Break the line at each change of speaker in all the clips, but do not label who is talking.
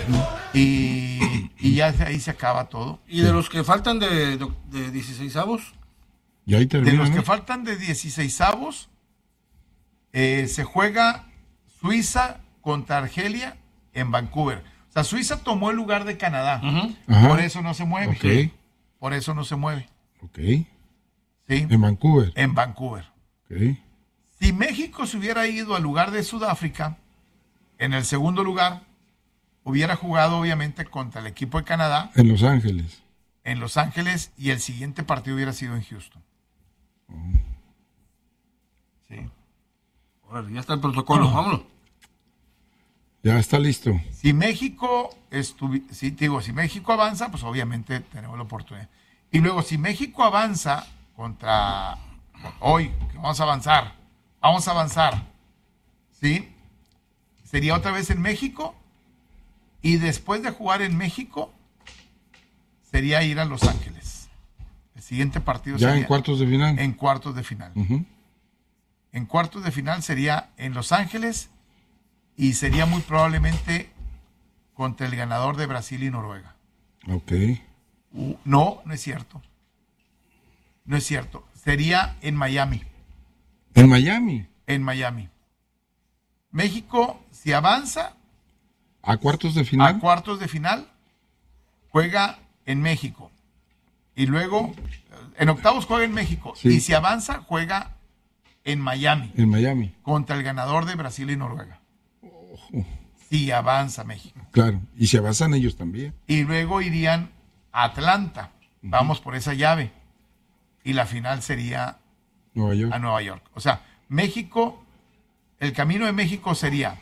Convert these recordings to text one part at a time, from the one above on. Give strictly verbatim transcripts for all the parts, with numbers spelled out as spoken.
y, y ya ahí se acaba todo.
¿Y de los que faltan de, de, de dieciseisavos?
Y ahí termina,
de los
¿no?
que faltan de dieciseisavos, eh, se juega Suiza contra Argelia en Vancouver. O sea, Suiza tomó el lugar de Canadá.
Uh-huh.
Por eso no se mueve.
Okay.
Por eso no se mueve.
Ok.
¿Sí?
En Vancouver.
En Vancouver.
Ok.
Si México se hubiera ido al lugar de Sudáfrica, en el segundo lugar, hubiera jugado obviamente contra el equipo de Canadá.
En Los Ángeles.
En Los Ángeles, y el siguiente partido hubiera sido en Houston.
Uh-huh.
Sí.
Bueno, ya está el protocolo, vámonos.
Ya está listo.
Si México estuvi- si, digo, si México avanza, pues obviamente tenemos la oportunidad. Y luego, si México avanza contra hoy, que vamos a avanzar, vamos a avanzar, ¿sí? Sería otra vez en México, y después de jugar en México, sería ir a Los Ángeles. El siguiente partido
Ya
sería
en cuartos de final.
En cuartos de final.
Uh-huh.
En cuartos de final sería en Los Ángeles, y sería muy probablemente contra el ganador de Brasil y Noruega.
Ok.
Uh, no, no es cierto. No es cierto. Sería en Miami.
En Miami.
En Miami. México, si avanza
A cuartos de final.
a cuartos de final, juega en México. Y luego, en octavos juega en México.
Sí.
Y si avanza, juega en Miami.
En Miami.
Contra el ganador de Brasil y Noruega.
Ojo.
Si avanza México.
Claro. Y se avanzan ellos también.
Y luego irían a Atlanta. Vamos por esa llave. Y la final sería
Nueva York.
a Nueva York. O sea, México, el camino de México sería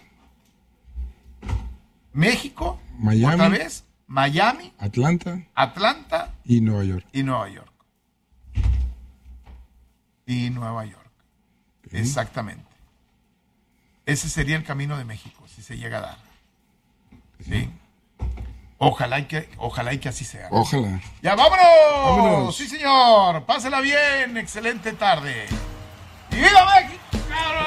México,
Miami.
otra vez, Miami,
Atlanta
Atlanta
y Nueva York.
y Nueva York. Y Nueva York.
Okay.
Exactamente. Ese sería el camino de México, si se llega a dar. ¿Sí? Ojalá y que, ojalá y que así sea.
Ojalá.
¡Ya vámonos!
Vámonos.
Sí, señor. Pásela bien. Excelente tarde. ¡Y viva México!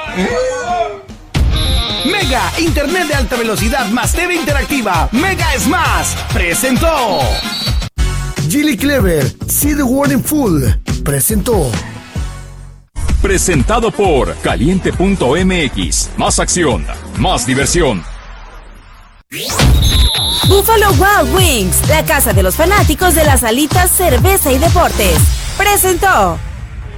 Mega Internet de alta velocidad más T V interactiva. Mega es más. Presentó.
Gilly Clever, See the World in Full. Presentó.
Presentado por Caliente punto M X. Más acción, más diversión.
Buffalo Wild Wings, la casa de los fanáticos de las alitas, cerveza y deportes. Presentó.